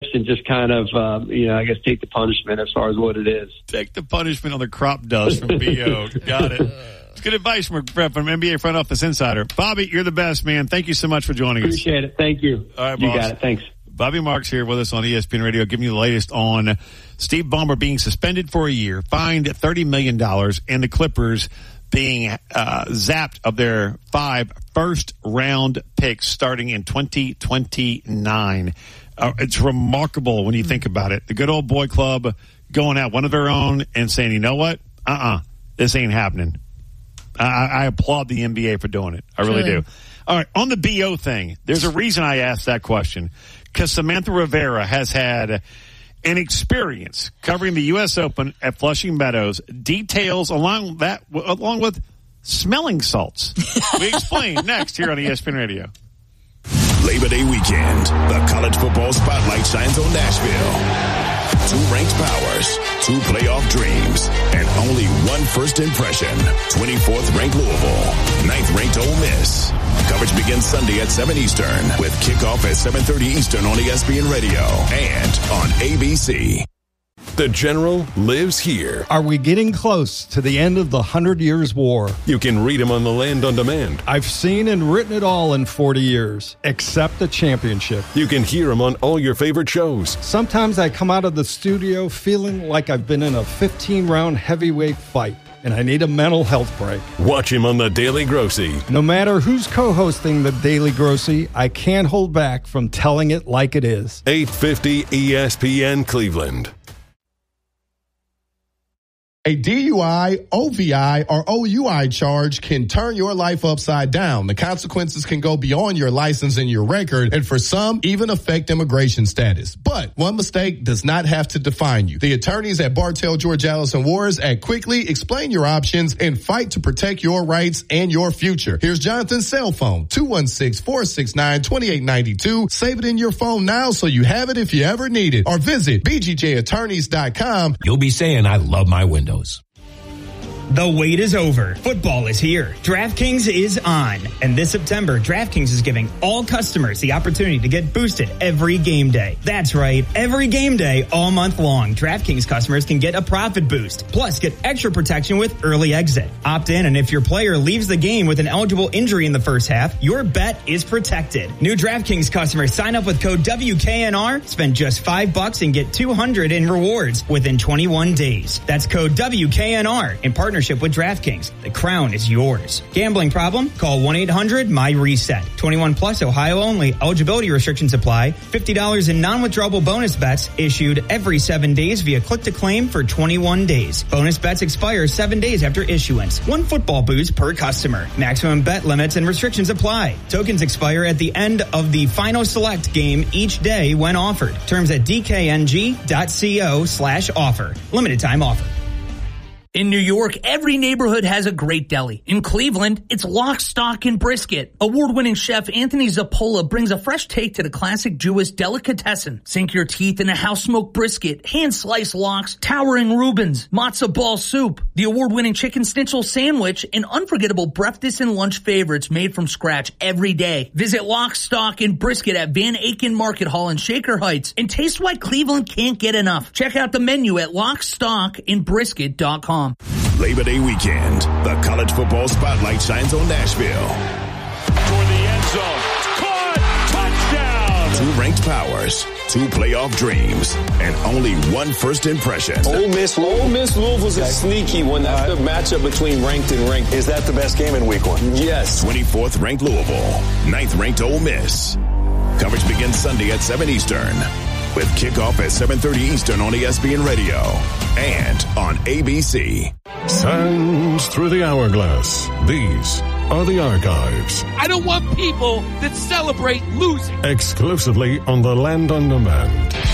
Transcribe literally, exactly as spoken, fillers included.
and just kind of, uh, you know, I guess take the punishment as far as what it is. Take the punishment on the crop dust from B O. Got it. It's good advice from, from N B A Front Office Insider. Bobby, you're the best, man. Thank you so much for joining us. Appreciate it. Thank you. All right, you boss. got it. Thanks. Bobby Marks here with us on E S P N Radio, giving you the latest on Steve Ballmer being suspended for a year, fined thirty million dollars, and the Clippers being uh, zapped of their five first-round picks starting in twenty twenty-nine. Uh, it's remarkable when you think about it. The good old boy club going out one of their own and saying, you know what? Uh-uh. This ain't happening. I, I applaud the N B A for doing it. I really Sure. do. All right, on the B O thing, there's a reason I asked that question. Because Samantha Rivera has had an experience covering the U S Open at Flushing Meadows. Details along that, along with smelling salts. We explain next here on E S P N Radio. Labor Day weekend, the college football spotlight shines on Nashville. Two ranked powers, two playoff dreams, and only one first impression. twenty-fourth ranked Louisville, ninth ranked Ole Miss. Coverage begins Sunday at seven Eastern with kickoff at seven thirty Eastern on E S P N Radio and on A B C. The General lives here. Are we getting close to the end of the Hundred Years' War? You can read him on the Land on Demand. I've seen and written it all in forty years, except the championship. You can hear him on all your favorite shows. Sometimes I come out of the studio feeling like I've been in a fifteen-round heavyweight fight, and I need a mental health break. Watch him on The Daily Grossy. No matter who's co-hosting The Daily Grossy, I can't hold back from telling it like it is. eight fifty E S P N Cleveland. A D U I, O V I, or O U I charge can turn your life upside down. The consequences can go beyond your license and your record, and for some, even affect immigration status. But one mistake does not have to define you. The attorneys at Bartell, George Allison Wars at Quickly explain your options and fight to protect your rights and your future. Here's Jonathan's cell phone, two one six, four six nine, two eight nine two. Save it in your phone now so you have it if you ever need it. Or visit B G J attorneys dot com. You'll be saying, I love my windows. The wait is over. Football is here. DraftKings is on. And this September, DraftKings is giving all customers the opportunity to get boosted every game day. That's right. Every game day, all month long, DraftKings customers can get a profit boost. Plus, get extra protection with early exit. Opt in, and if your player leaves the game with an eligible injury in the first half, your bet is protected. New DraftKings customers sign up with code W K N R, spend just five bucks, and get two hundred in rewards within twenty-one days. That's code W K N R in partnership with DraftKings. The crown is yours. Gambling problem? Call one eight hundred M Y reset. twenty-one plus, Ohio only. Eligibility restrictions apply. fifty dollars in non-withdrawable bonus bets issued every seven days via click-to-claim for twenty-one days. Bonus bets expire seven days after issuance. One football boost per customer. Maximum bet limits and restrictions apply. Tokens expire at the end of the final select game each day when offered. Terms at D K N G dot co slash offer. Limited time offer. In New York, every neighborhood has a great deli. In Cleveland, it's Lock, Stock, and Brisket. Award-winning chef Anthony Zappola brings a fresh take to the classic Jewish delicatessen. Sink your teeth in a house-smoked brisket, hand-sliced lox, towering Reubens, matzo ball soup, the award-winning chicken schnitzel sandwich, and unforgettable breakfast and lunch favorites made from scratch every day. Visit Lock, Stock, and Brisket at Van Aken Market Hall in Shaker Heights and taste why Cleveland can't get enough. Check out the menu at lock stock and brisket dot com. Labor Day weekend, the college football spotlight shines on Nashville. For the end zone. Caught! Touchdown! Two ranked powers, two playoff dreams, and only one first impression. Ole Miss, Ole Miss Louisville's a sneaky one. That's the matchup between ranked and ranked. Is that the best game in week one? Yes. twenty-fourth ranked Louisville, ninth ranked Ole Miss. Coverage begins Sunday at seven Eastern. With kickoff at seven thirty Eastern on E S P N Radio and on A B C. Sands through the hourglass. These are the archives. I don't want people that celebrate losing. Exclusively on the Land on Demand.